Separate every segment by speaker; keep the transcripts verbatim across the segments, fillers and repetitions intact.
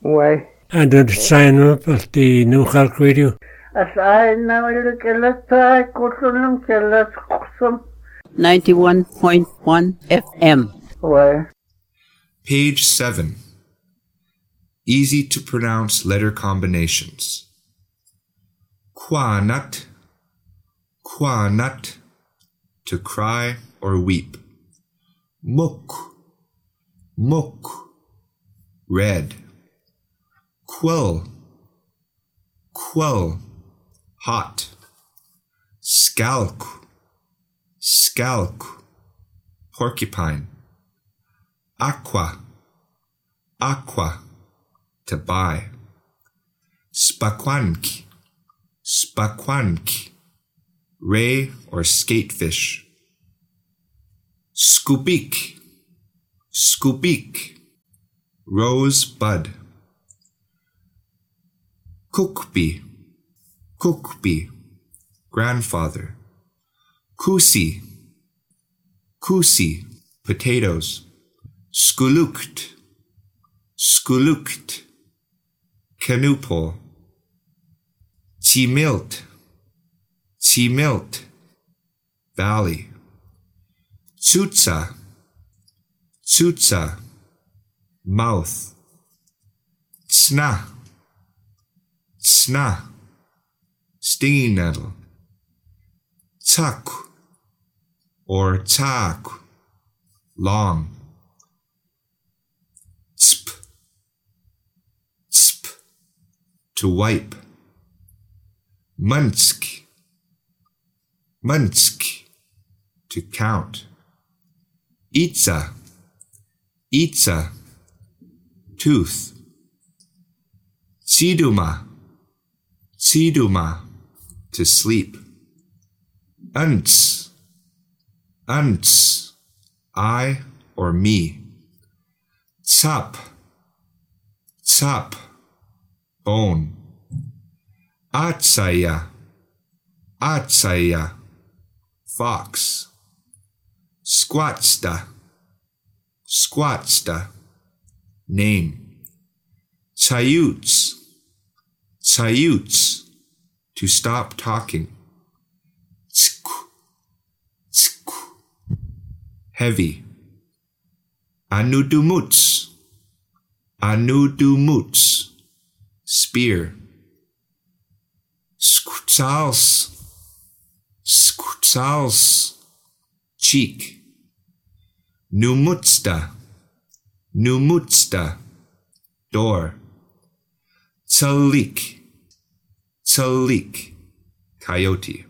Speaker 1: Why?
Speaker 2: And then sign up at the New Hulk Radio.
Speaker 1: As I know, look at the
Speaker 3: ninety-one point one F M.
Speaker 1: Why?
Speaker 4: Page seven. Easy to pronounce letter combinations. Quanat, quanat, to cry or weep. Muk, muk, red. Quell, quell, hot. Scalk, scalk, porcupine. Aqua, aqua, to buy. Spakwank, spakwank, ray or skatefish. Scoopik, scoopik, rose bud. Kukbi, kukbi, grandfather. Kusi, kusi, potatoes. Skulukt, skulukt, canoe pole. Chimilt, chimilt, valley. Tsutsa, tsutsa, mouth. Tsna, tsna, stinging nettle. Tsak or tsak, long. Tsp, tsp, to wipe. Munsk, munsk, to count. Itza, itza, tooth. Tsiduma, tsiduma, to sleep. Unts, unts, I or me. Tsap, tsap, bone. Atsaya, atsaya, fox. Squatsta, squatsta, name. Chayuts, chayuts, to stop talking. Tsku, tsku, heavy. Anudumuts, anudumuts, spear. Skutsals, skutsals, cheek. Numutsta, numutsta, door. Tsalik, tsalik, coyote.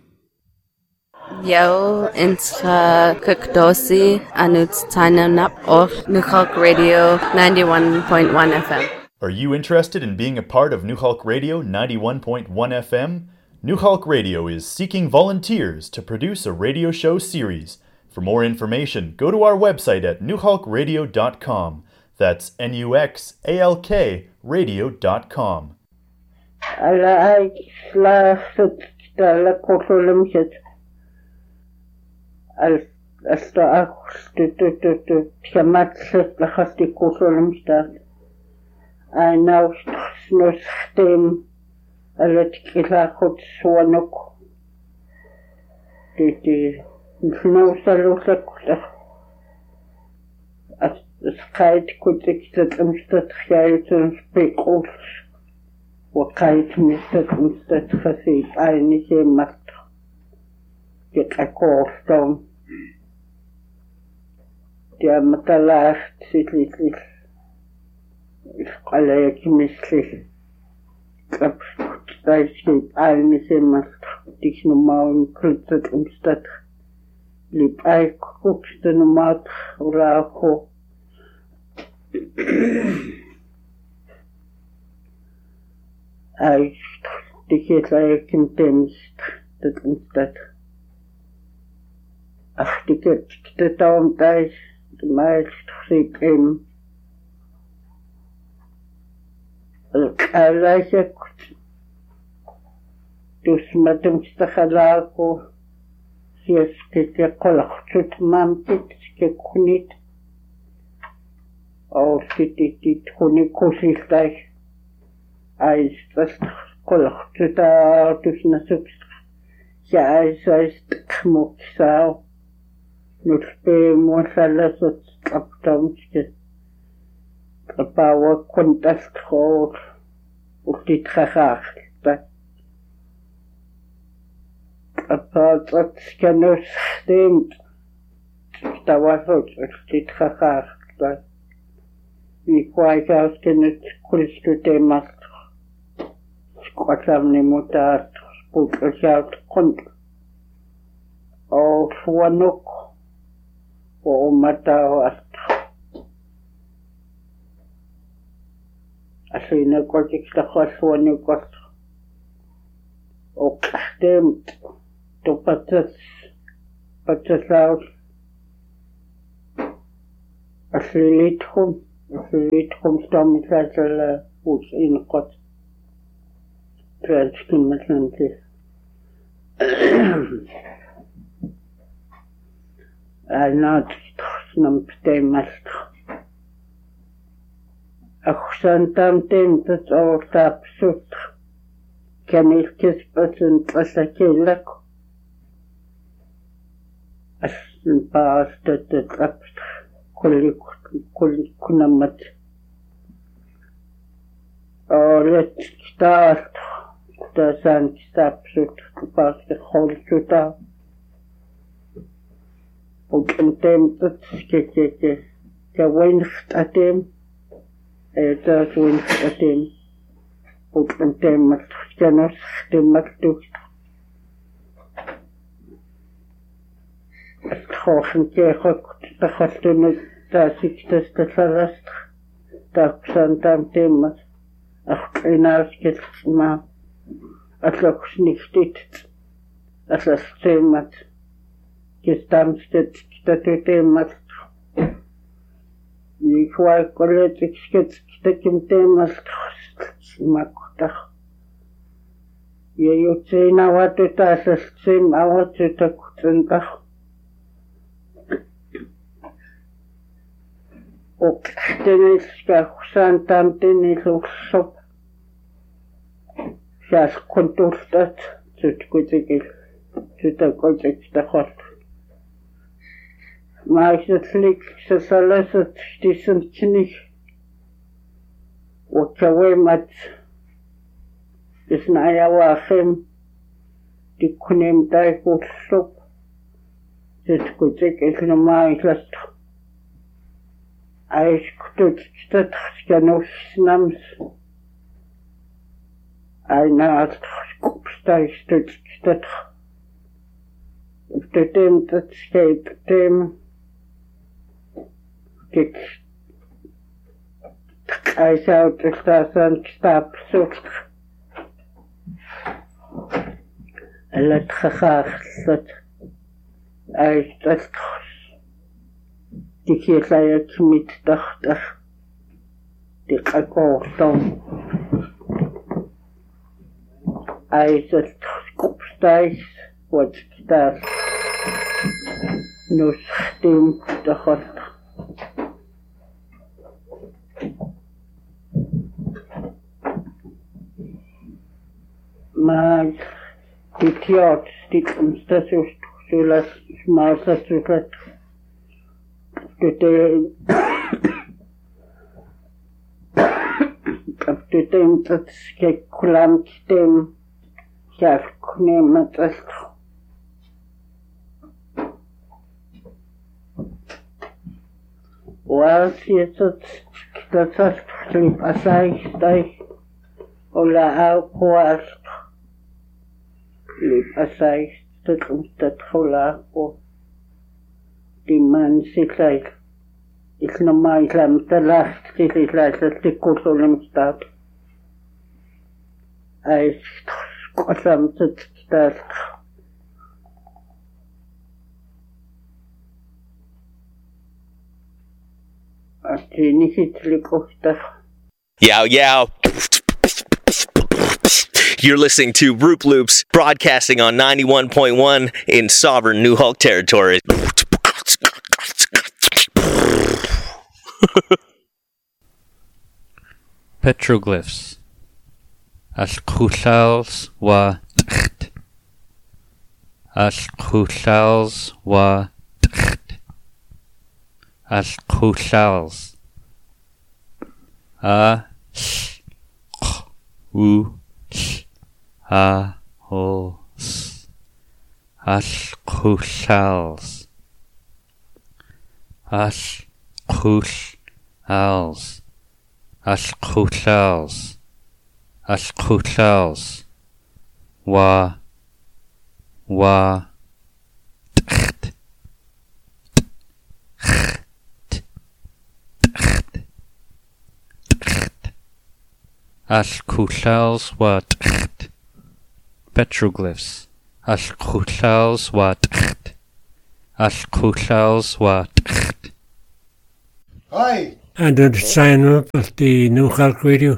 Speaker 3: Yo, intra kukdosi anuts tainanap of New Hulk Radio ninety-one point one F M.
Speaker 5: Are you interested in being a part of New Hulk Radio ninety-one point one F M? New Hulk Radio is seeking volunteers to produce a radio show series. For more information, go to our website at new hulk radio dot com. That's N U X A L K radio dot com.
Speaker 1: I like the curriculum. Al asta to to to to chamat the hasti curriculum start. I now no stem a let kila hot swanok. The no saluta as the sky could exist instead of speak off. What kind of mistake instead of say I need a master. Get a call down. The Matala city is Kalek Missley. I say I need a master. This no more included instead. Lip I cooked the mouth raho. I think I can taste that instead. Ach, die geht der Daumen da ist, die meist sieht ihm. Allah sagt, du smadumst der Halako, sie ist die Kolach zu tmantit, sie kunit. Auch sie die die Tunikus ist gleich, Ais tas kolach tuta tusna subs. Ja ais ais kmuksao. Nuspe muasalasot aptamskis. Kapawa kontast hoor. Uktit khakht. Apatat skanus stemt. Stawasot uktit khakht. I kwaikaus kenet kulistu temas. Squatamni mutat sputlashout kont. O swanuk. O matawast. Asina kotik stakwas swanukos. O stemt. To patas. Patasaus. Aslilithum. Aslilithum stammisasala us inkot. Trelskin matlantis. Ainat snam ptemast. Aksantam tentat or tapsut. Kanilkis pasun pasakilak. Asin pastat trapt. Kulli kulli kunamat. Olet start. Tasan tapsut pas de holsuta. Ukentem tot skekeke. Ka winst atem. Eta winst atem. Ukentem mat skanos temat tuk. Hoffen kehok takhastun ta siktas tasalast. Taksantam temat. Ach inaskes ma. Atloks nichtit. Atlas temat. Gestamstet statutemat. Ni kwai koletik skets stakim temas makutach. Ye yutsina watu tasas sim awatu takutsentach. Ok, tenis ka kusan tam tenis uksop. Sias kontustat tutkutikil. Tutakotik stakot. Maar het lik ze salas het stissen knig. Wat jou met is na ja wachem die kunem daar goed stop. Dit goed ik is normaal last. Hij is goed dat genoeg snams. Hij na het kopstijs dat dat. Of de tem dat scheep tem. Kijk, hij zou te staan stap zoek. En het gegaagd dat hij dat die keer zei het met dachtig die akkoord dan. Hij is het kopstijs wat staat. Nu stemt de god. Maar die tjaat stiekem stadsust zoals maar stadsust dat de op de tem dat skek kulant tem ja neemt het was je het dat het flip asai stai ola au koas flip asai dat ons dat hola o die man zit like ik normaal lam te last zit ik like dat de kursolum staat hij kosam zit staat als je niet iets lukt of dat
Speaker 6: Yow, yow. You're listening to Roop Loops, broadcasting on ninety-one point one in sovereign New Hulk territory.
Speaker 7: Petroglyphs. Ashkushals wa tcht. Ashkushals wa tcht. Ashkushals. A sh k u sh a o s. Ashkushals. Ashkushals. Ashkushals. Ashkushals. Wa wa tcht. Ashkushals wa tcht. Petroglyphs. Ashkushals wa tcht. Ashkushals wa tcht.
Speaker 8: Hi.
Speaker 2: And to sign up at the New Hulk Radio.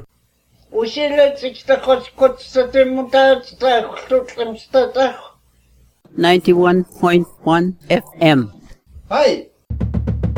Speaker 1: ninety-one point one F M.
Speaker 8: Hi.